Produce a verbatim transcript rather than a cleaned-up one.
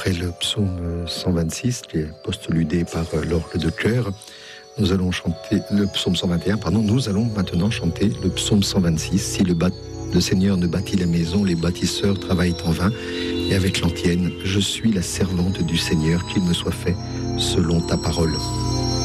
Après le psaume cent vingt-six, qui est postulé par l'orgue de chœur, nous allons chanter le psaume cent vingt et un, pardon, nous allons maintenant chanter le psaume cent vingt-six. Si le, bat, le Seigneur ne bâtit la maison, les bâtisseurs travaillent en vain. Et avec l'antienne, je suis la servante du Seigneur, qu'il me soit fait selon ta parole.